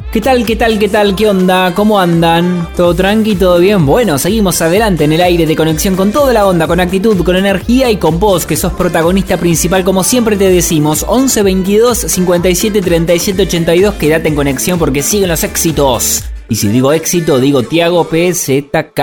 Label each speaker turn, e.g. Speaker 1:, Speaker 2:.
Speaker 1: ¿Qué tal? ¿Qué tal? ¿Qué tal? ¿Qué onda? ¿Cómo andan? ¿Todo tranqui? ¿Todo bien? Bueno, seguimos adelante en el aire de conexión con toda la onda, con actitud, con energía y con vos, que sos protagonista principal, como siempre te decimos. 11 22 57 37 82, quédate en conexión porque siguen los éxitos. Y si digo éxito, digo Tiago PZK.